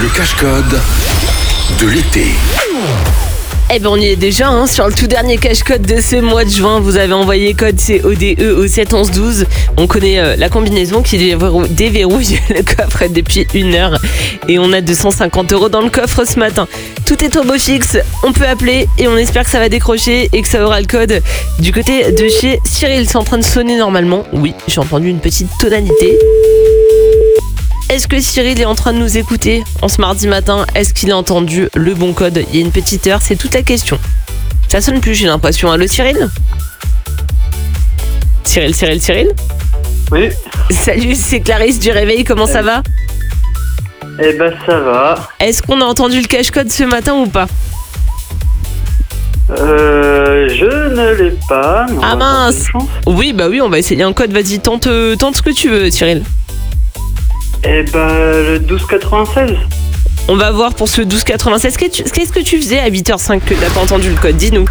Le cache-code de l'été. Eh ben on y est déjà sur le tout dernier cache-code de ce mois de juin. Vous avez envoyé code CODE au 7 11 12. On connaît la combinaison qui déverrouille le coffre depuis 1 heure. Et on a 250 € dans le coffre ce matin. Tout est au beau fixe, on peut appeler et on espère que ça va décrocher et que ça aura le code. Du côté de chez Cyril, c'est en train de sonner normalement. Oui, j'ai entendu une petite tonalité. Est-ce que Cyril est en train de nous écouter en ce mardi matin? Est-ce qu'il a entendu le bon code il y a une petite heure? C'est toute la question. Ça sonne plus, j'ai l'impression. Allô Cyril? Cyril? Oui. Salut, c'est Clarisse du Réveil, comment ça va? Eh ben ça va. Est-ce qu'on a entendu le cache-code ce matin ou pas? Je ne l'ai pas. Ah mince. Oui, on va essayer un code, vas-y, tente ce que tu veux Cyril. Eh ben le 1296. On va voir pour ce 1296. Qu'est-ce que tu faisais à 8h05 que t'as pas entendu le code? Dis-nous.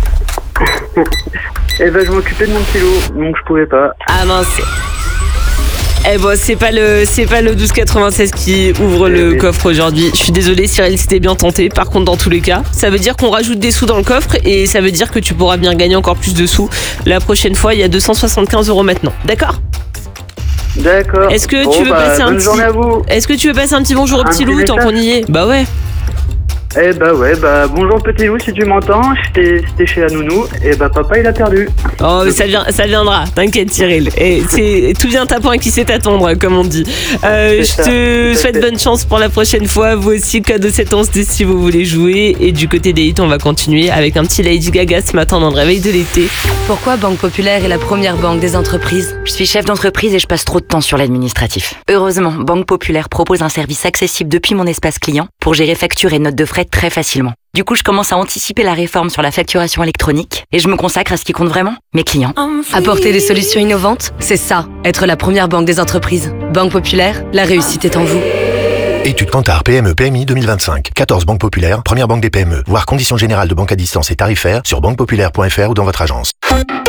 Eh ben je m'occupais de mon petit loup, donc je pouvais pas. Ah mince. Eh ben c'est pas le 1296 qui ouvre le coffre aujourd'hui. Je suis désolée Cyril, c'était bien tenté. Par contre dans tous les cas, ça veut dire qu'on rajoute des sous dans le coffre et ça veut dire que tu pourras bien gagner encore plus de sous. La prochaine fois, il y a 275 € maintenant. D'accord? D'accord. Est-ce que tu veux passer un petit bonjour au petit loup tant qu'on y est? Bah ouais. Eh bah ouais, bonjour petit loup, si tu m'entends, c'était chez la nounou, et papa il a perdu. Oh ça viendra, t'inquiète Cyril. Et c'est tout vient à point qui sait attendre, comme on dit. Je te souhaite bonne chance pour la prochaine fois. Vous aussi, code 711 si vous voulez jouer. Et du côté des hits, on va continuer avec un petit Lady Gaga ce matin dans le réveil de l'été. Pourquoi Banque Populaire est la première banque des entreprises? Je suis chef d'entreprise et je passe trop de temps sur l'administratif. Heureusement, Banque Populaire propose un service accessible depuis mon espace client pour gérer factures et notes de frais très facilement. Du coup, je commence à anticiper la réforme sur la facturation électronique et je me consacre à ce qui compte vraiment, mes clients. Apporter des solutions innovantes, c'est ça, être la première banque des entreprises. Banque Populaire, la réussite est en vous. Étude Kantar PME PMI 2025. 14 banques populaires, première banque des PME. Voir conditions générales de banque à distance et tarifaires sur banquepopulaire.fr ou dans votre agence.